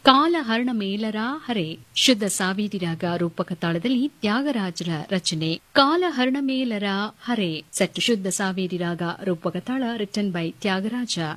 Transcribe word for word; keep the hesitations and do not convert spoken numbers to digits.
ಕಾಲಹರಣ ಮೇಲರ ಹರೆ ಶುದ್ಧ ಸಾವೇರಿ ರಾಗ ರೂಪಕ ತಾಳದಲ್ಲಿ ತ್ಯಾಗರಾಜರ ರಚನೆ. ಕಾಲಹರಣ ಮೇಲರ ಹರೆ ಸೆಟ್ ಶುದ್ಧ ಸಾವೇರಿ ರಾಗ ರೂಪಕ ತಾಳ ರಿಟನ್ ಬೈ ತ್ಯಾಗರಾಜ.